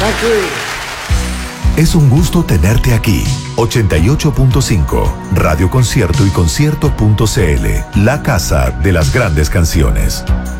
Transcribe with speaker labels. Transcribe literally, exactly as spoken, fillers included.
Speaker 1: Es un gusto tenerte aquí. ochenta y ocho punto cinco, Radio Concierto y concierto punto c l, la casa de las grandes canciones.